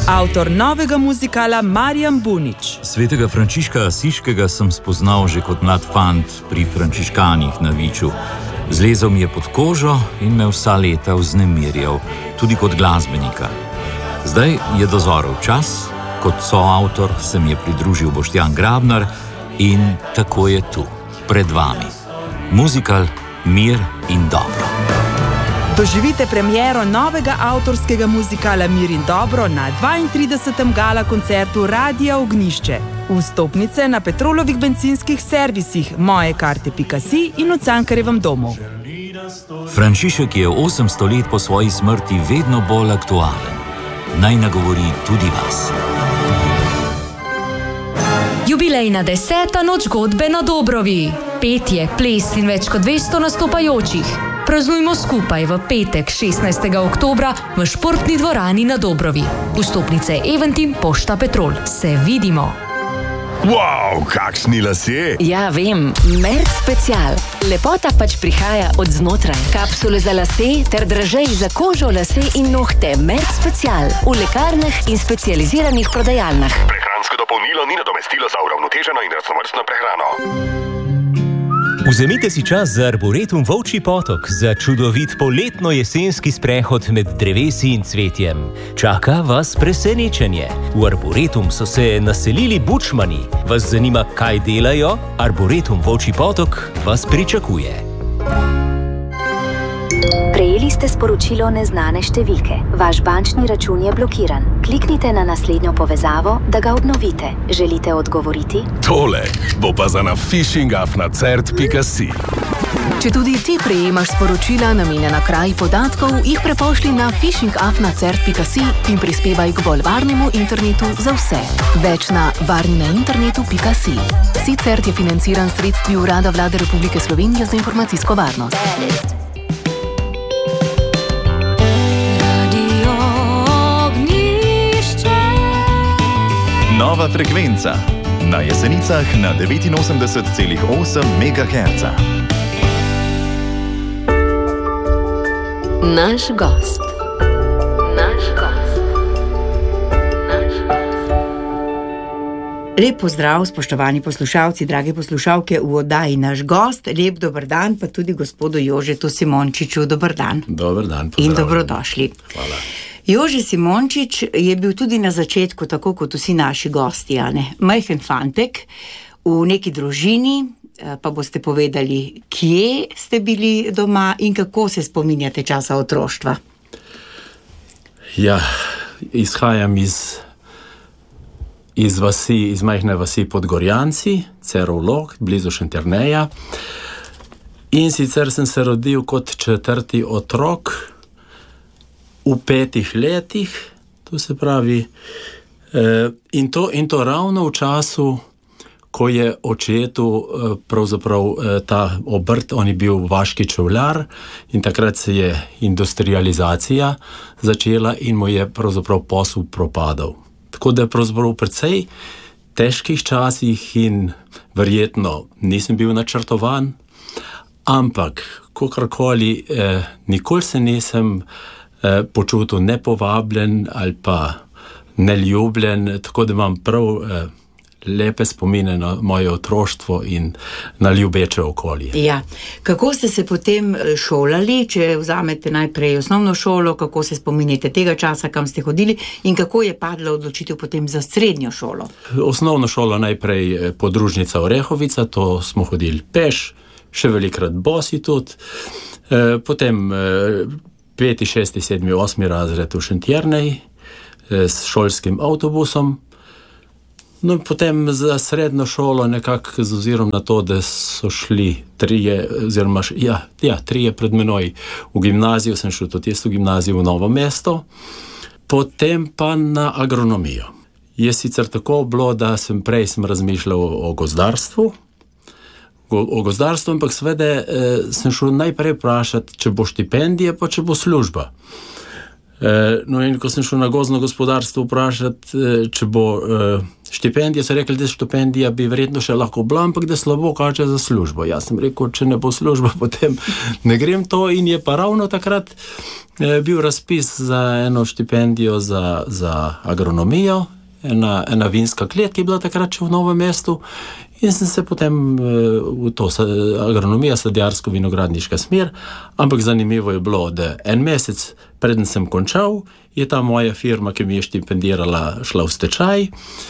Avtor novega muzikala Marijan Bunič. Svetega Frančiška Asiškega sem spoznal že kot mlad fant pri frančiškanih na Viču. Zlezel mi je pod kožo in me vsa leta vznemirjal, tudi kot glasbenika. Zdaj je dozorel čas, kot soavtor se mi je pridružil Boštjan Grabnar in tako je tu, pred vami. Muzikal Mir in dobro. Doživite premiero novega avtorskega muzikala Mir in dobro na 32. gala koncertu Radia Ognjišče. Vstopnice na Petrolovih bencinskih servisih, mojekarte.si in v Cankarjevem domu. Frančišek je 800 let po svoji smrti vedno bolj aktualen. Naj nagovori tudi vas. Jubilejna 10. noč godbe na Dobrovi. Petje, ples in več kot 200 nastopajočih. Praznujmo skupaj v petek 16. oktobra v športni dvorani na Dobrovi. Vstopnice Eventim, Pošta Petrol. Se vidimo! Wow, kakšni lasje! Ja, vem, Merc Special. Lepota pač prihaja od znotraj. Kapsule za lase ter dražeji za kožo, lase in nohte. Merc Special. V lekarnah in specializiranih prodajalnah. Prehransko dopolnilo ni nadomestilo za uravnoteženo in raznovrstno prehrano. Vzemite si čas za Arboretum Volčji potok, za čudovit poletno-jesenski sprehod med drevesi in cvetjem. Čaka vas presenečenje. V Arboretum so se naselili bučmani. Vas zanima, kaj delajo? Arboretum Volčji potok vas pričakuje. Prejeli ste sporočilo neznane številke. Vaš bančni račun je blokiran. Kliknite na naslednjo povezavo, da ga obnovite. Želite odgovoriti? Tole bo pa za na phishingafnacert.si. Če tudi ti prejemaš sporočila namenjena kraji podatkov, jih prepošli na phishingafnacert.si in prispevaj k bolj varnemu internetu za vse. Več na varninainternetu.si. Sicer je financiran sredstvi Urada Vlade Republike Slovenije za informacijsko varnost. Nova frekvenca. Na Jesenicah na 89,8 MHz. Naš gost. Lep pozdrav, spoštovani poslušalci, drage poslušalke v oddaji Naš gost. Lep dober dan pa tudi gospodu Jožetu Simončiču. Dober dan. Dober dan. In dobrodošli. Hvala. Jože Simončič je bil tudi na začetku, tako kot vsi naši gosti, majhen fantek v neki družini, pa boste povedali, kje ste bili doma in kako se spominjate časa otroštva. Ja, izhajam iz vasi, iz majhne vasi pod Gorjanci, Cerov Log, blizu Šentjerneja. In sicer sem se rodil kot 4. otrok v 5 letih, to se pravi, in to ravno v času, ko je očetu pravzaprav ta obrt, on je bil vaški čevljar in takrat se je industrializacija začela in mu je pravzaprav posel propadal. Tako da je pravzaprav v precej težkih časih in verjetno nisem bil načrtovan, ampak kakorkoli nikoli se nisem počutil nepovabljen ali pa neljubljen, tako da imam prav lepe spomine na moje otroštvo in na ljubeče okolje. Ja. Kako ste se potem šolali, če vzamete najprej osnovno šolo, kako se spominjate tega časa, kam ste hodili in kako je padla odločitev potem za srednjo šolo? Osnovno šolo najprej podružnica Orehovica, to smo hodili peš, še velikrat bosi tudi, potem 5., 6., 7., 8. razred v Šentjernej s šolskim avtobusom. No, potem za srednjo šolo nekako z ozirom na to, da so šli 3 pred menoj v gimnazijo, sem šel tudi jaz v gimnazijo v Novo mesto, potem pa na agronomijo. Je sicer tako bilo, da sem razmišljal o gozdarstvu, ampak seveda sem šel najprej vprašati, če bo štipendija, pa če bo služba. No in ko sem šel na gozdno gospodarstvo vprašati, če bo štipendija, so rekli, da štipendija bi verjetno še lahko bila, ampak da slabo kaže za službo. Jaz sem rekel, če ne bo služba, potem ne grem to in je pa ravno takrat bil razpis za eno štipendijo za agronomijo, ena vinska klet, ki je bila takrat še v Novem mestu in sem se potem v to agronomija, sadjarsko-vinogradniška smer, ampak zanimivo je bilo, da en mesec preden sem končal, je ta moja firma, ki mi je štipendirala, šla v stečaj,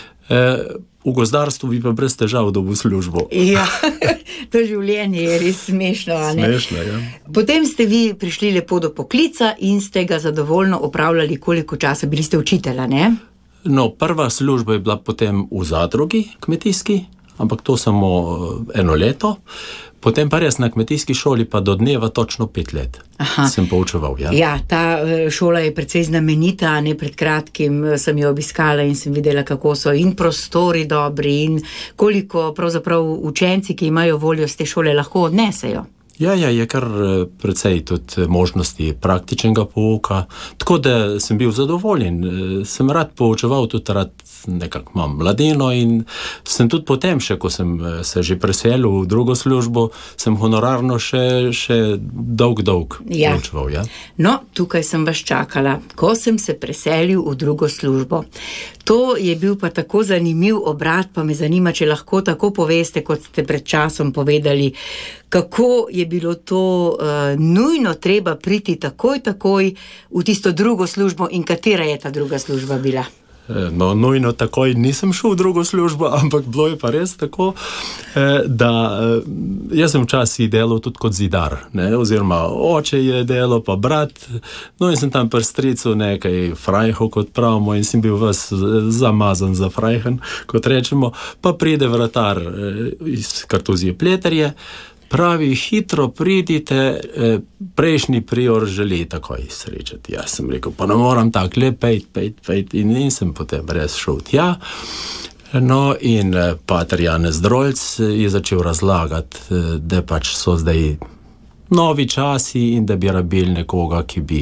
v gozdarstvu bi pa brez težav dobil službo. Ja, to življenje je res smešno, a ne? Smešno, ja. Potem ste vi prišli lepo do poklica in ste ga zadovoljno opravljali koliko časa, bili ste učitelja, ne? No, prva služba je bila potem v zadrugi kmetijski, ampak to samo eno leto. Potem pa res na kmetijski šoli pa do dneva točno 5 let. Sem poučeval, ja. Ja, ta šola je precej znamenita, ne, pred kratkim sem jo obiskala in sem videla, kako so in prostori dobri in koliko pravzaprav učenci, ki imajo voljo z te šole, lahko odnesejo. Ja, je kar precej tudi možnosti praktičnega pouka, tako da sem bil zadovoljen. Sem rad poučeval, tudi rad nekako imam mladino in sem tudi potem še, ko sem se že preselil v drugo službo, sem honorarno še dolg poučeval, ja. No, tukaj sem vas čakala, ko sem se preselil v drugo službo. To je bil pa tako zanimiv obrat, pa me zanima, če lahko tako poveste, kot ste pred časom povedali, kako je bilo to nujno treba priti takoj v tisto drugo službo in katera je ta druga služba bila? No, nujno takoj nisem šel v drugo službo, ampak bilo je pa res tako, da jaz sem včasih delal tudi kot zidar, ne, oziroma oče je delal, pa brat, no in sem tam pri stricu nekaj frajhov, kot pravimo, in sem bil vas zamazan za frajhen, kot rečemo, pa pride vratar iz Kartuzije Pleterje, pravi, hitro pridite, prejšnji prior želi takoj srečati. Jaz sem rekel, pa ne moram tako, le pejt in sem potem res šel tja. No in pater Janez Drolc je začel razlagati, da pač so zdaj novi časi in da bi rabili nekoga, ki bi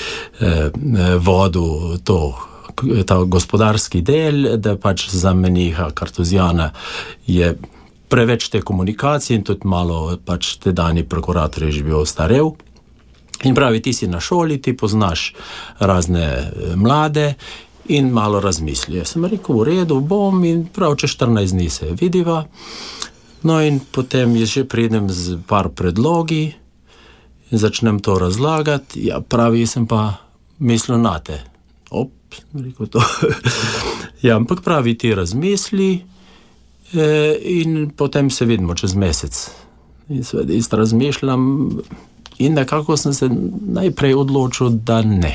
vodil ta gospodarski del, da pač za meniha Kartuzijana je preveč te komunikacije in tudi malo pač te dani prokurator je že bil ostarel. In pravi, ti si na šoli, ti poznaš razne mlade in malo razmisli. Jaz sem rekel, v redu, bom in prav čez 14 dni se vidiva. No in potem že pridem z par predlogi in začnem to razlagati. Ja, pravi, sem pa mislil na te. Rekel to. Ja, ampak pravi, ti razmisli in potem se vidimo čez mesec. In seveda isto razmišljam in nekako sem se najprej odločil, da ne.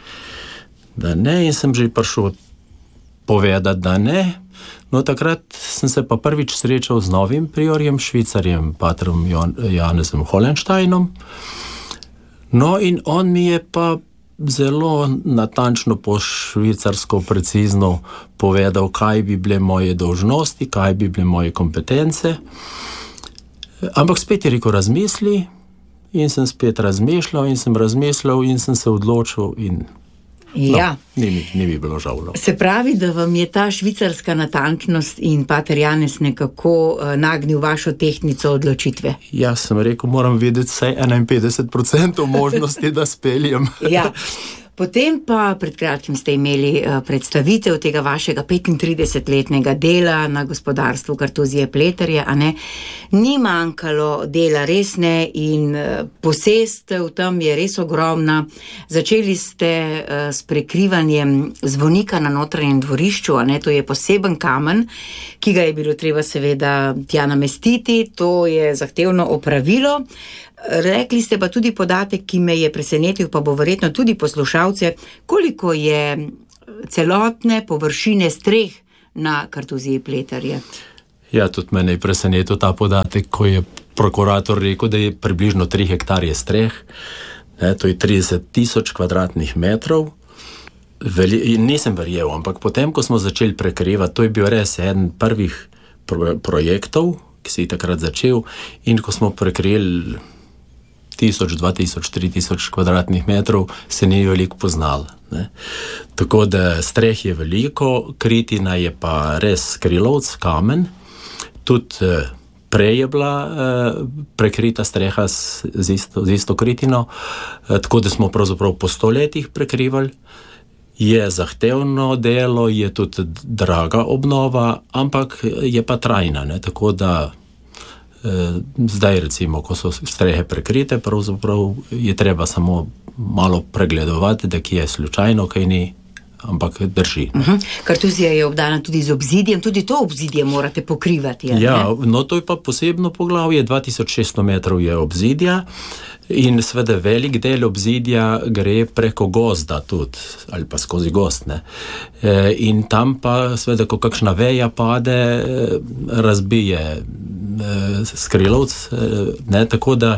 Da ne in sem že prišel povedati, da ne. No, takrat sem se pa prvič srečal z novim priorjem, švicarjem, patrom Janezom Holensteinom. No, in on mi je pa zelo natančno po švicarsko precizno povedal, kaj bi bile moje dolžnosti, kaj bi bile moje kompetence. Ampak spet je rekel, razmisli in sem spet razmišljal in sem se odločil in ja. Ni mi bilo žal. Se pravi, da vam je ta švicarska natančnost in pater Janez nekako nagnil vašo tehtnico odločitve? Ja, sem rekel, moram vedeti vsaj 51% možnosti, da speljem. Ja. Potem pa pred kratkim ste imeli predstavitev tega vašega 35-letnega dela na gospodarstvu Kartuzije Pleterje, a ne? Ni manjkalo dela, res ne, in posestev tam je res ogromna. Začeli ste s prekrivanjem zvonika na notranjem dvorišču, a ne? To je poseben kamen, ki ga je bilo treba seveda tja namestiti, to je zahtevno opravilo. Rekli ste pa tudi podatek, ki me je presenetil, pa bo verjetno tudi poslušalce, koliko je celotne površine streh na Kartuziji Pleterje. Ja, tudi mene je presenetil ta podatek, ko je prokurator rekel, da je približno 3 hektarje streh, to je 30,000 kvadratnih metrov. Nisem verjel, ampak potem, ko smo začeli prekrivati, to je bil res eden prvih projektov, ki se je takrat začel, in ko smo prekrili 1000, 2000, 3000 kvadratnih metrov, se ni veliko poznalo. Ne. Tako da streh je veliko, kritina je pa res skrilovc, kamen. Tudi prej je bila prekrita streha z isto kritino, tako da smo pravzaprav po 100 letih prekrivali. Je zahtevno delo, je tudi draga obnova, ampak je pa trajna, ne? Tako da zdaj recimo, ko so strehe prekrite, pravzaprav je treba samo malo pregledovati, da kje je slučajno, kaj ni, ampak drži. Kartuzija je obdana tudi z obzidjem, tudi to obzidje morate pokrivati. Ja, no to je pa posebno poglavje, 2600 metrov je obzidja in seveda velik del obzidja gre preko gozda tudi, ali pa skozi gozd, ne. In tam pa seveda, ko kakšna veja pade, razbije skrilovc, ne, tako da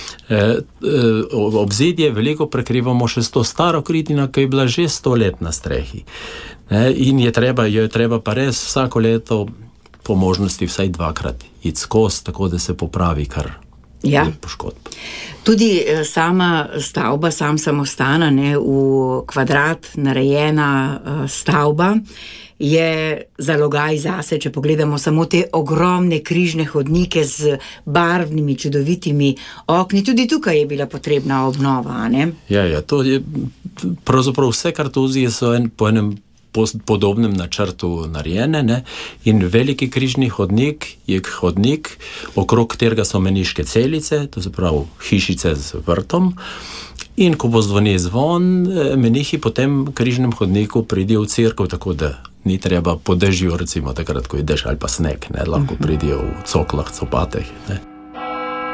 obzidje veliko prekrivamo še s to staro kritino, ki je bila že 100 let na strehi. In jo je treba pa res vsako leto po možnosti vsaj 2-krat iti skozi, tako da se popravi kar poškodb. Tudi sama stavba, sam samostan, v kvadrat narejena stavba, je zalogaj zase, če pogledamo samo te ogromne križne hodnike z barvnimi, čudovitimi okni. Tudi tukaj je bila potrebna obnova, ne? Ja, to je pravzaprav vse kartuzije so po enem podobnem načrtu narejene, ne? In veliki križni hodnik je hodnik, okrog katerega so meniške celice, to se pravi hišice z vrtom. In ko bo zvoni zvon, menihi po tem križnem hodniku pridijo v cerkev, tako da ni treba po dežju, recimo takrat, ko je dež ali pa sneg, ne, lahko pridijo v coklah, copateh, ne.